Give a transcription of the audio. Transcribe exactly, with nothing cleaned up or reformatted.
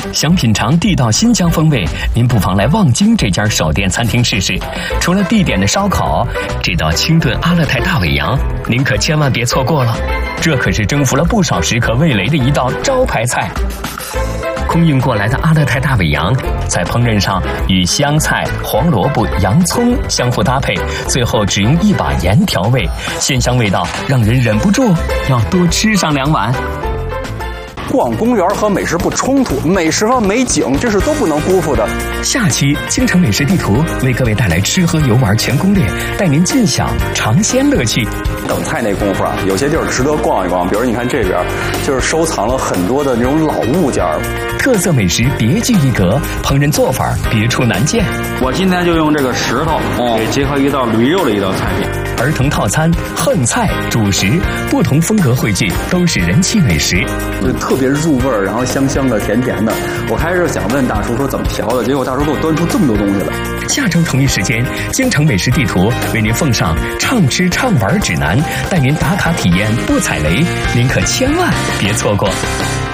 想品尝地道新疆风味，您不妨来望京这家手电餐厅试试。除了地点的烧烤，这道清炖阿勒泰大尾羊，您可千万别错过了。这可是征服了不少食客味蕾的一道招牌菜。空运过来的阿勒泰大尾羊，在烹饪上与香菜、黄萝卜、洋葱相互搭配，最后只用一把盐调味，鲜香味道让人忍不住要多吃上两碗。 逛公园和美食不冲突，美食和美景这是都不能辜负的。 下期京城美食地图为各位带来吃喝游玩全攻略，带您尽享尝鲜乐趣。 等菜那功夫啊，有些地儿值得逛一逛，比如你看这边，就是收藏了很多的那种老物件， 特色美食别具一格，烹饪做法别出难见。 我今天就用这个石头，给结合一道驴肉的一道菜品。 儿童套餐、横菜、主食，不同风格汇聚，都是人气美食， 就特别入味儿，然后香香的、甜甜的。我开始想问大叔说怎么调的，结果大叔给我端出这么多东西来。 下周同一时间，京城美食地图为您奉上畅吃畅玩指南，带您打卡体验不踩雷，您可千万别错过。